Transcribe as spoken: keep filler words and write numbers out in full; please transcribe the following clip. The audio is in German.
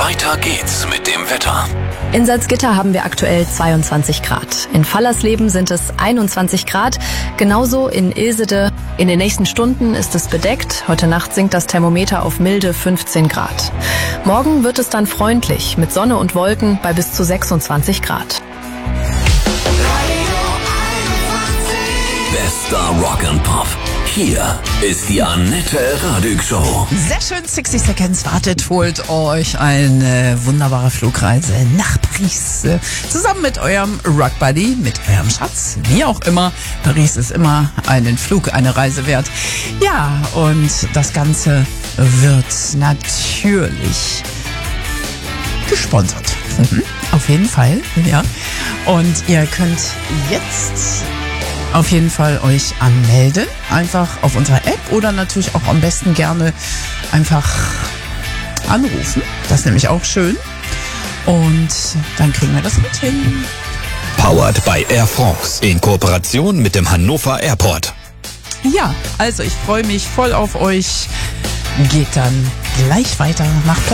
Weiter geht's mit dem Wetter. In Salzgitter haben wir aktuell zweiundzwanzig Grad. In Fallersleben sind es einundzwanzig Grad. Genauso in Ilsede. In den nächsten Stunden ist es bedeckt. Heute Nacht sinkt das Thermometer auf milde fünfzehn Grad. Morgen wird es dann freundlich mit Sonne und Wolken bei bis zu sechsundzwanzig Grad. Bester Rock and Pop. Hier ist die Annette Radig Show. Sehr schön, sechzig Seconds wartet, holt euch eine wunderbare Flugreise nach Paris. Zusammen mit eurem Rock Buddy, mit eurem Schatz, wie auch immer. Paris ist immer einen Flug, eine Reise wert. Ja, und das Ganze wird natürlich gesponsert. Mhm, auf jeden Fall, ja. Und ihr könnt jetzt auf jeden Fall euch anmelden, einfach auf unserer App oder natürlich auch am besten gerne einfach anrufen. Das ist nämlich auch schön. Und dann kriegen wir das mit hin. Powered by Air France in Kooperation mit dem Hannover Airport. Ja, also ich freue mich voll auf euch. Geht dann gleich weiter nach Platz